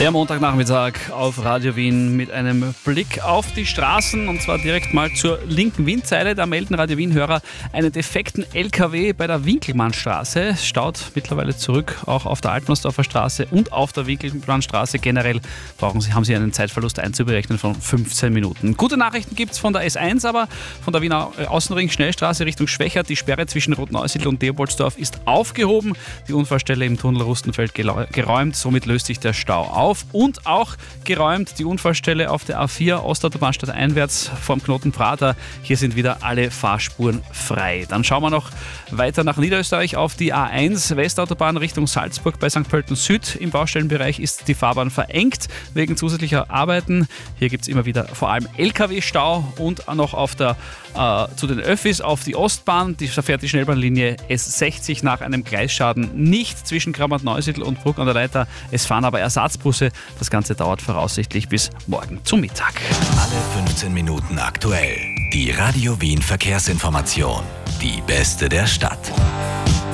Der Montagnachmittag auf Radio Wien mit einem Blick auf die Straßen und zwar direkt mal zur linken Windseite. Da melden Radio Wien-Hörer einen defekten LKW bei der Winkelmannstraße. Es staut mittlerweile zurück, auch auf der Altmannsdorfer Straße und auf der Winkelmannstraße. Generell haben Sie einen Zeitverlust einzuberechnen von 15 Minuten. Gute Nachrichten gibt es von der S1, aber von der Wiener Außenring-Schnellstraße Richtung Schwächert. Die Sperre zwischen Rotneusiedl und Leopoldsdorf ist aufgehoben. Die Unfallstelle im Tunnel Rustenfeld geräumt. Somit löst sich der Stau auf. Und auch geräumt die Unfallstelle auf der A4 Ostautobahnstadt einwärts vom Knoten Prater. Hier sind wieder alle Fahrspuren frei. Dann schauen wir noch weiter nach Niederösterreich auf die A1 Westautobahn Richtung Salzburg bei St. Pölten Süd. Im Baustellenbereich ist die Fahrbahn verengt wegen zusätzlicher Arbeiten. Hier gibt es immer wieder vor allem LKW-Stau und noch auf der zu den Öffis auf die Ostbahn. Da fährt die Schnellbahnlinie S60 nach einem Gleisschaden nicht zwischen Kramart-Neusiedl und Bruck an der Leitha. Es fahren aber Ersatzbusse. Das Ganze dauert voraussichtlich bis morgen zum Mittag. Alle 15 Minuten aktuell. Die Radio Wien Verkehrsinformation. Die beste der Stadt.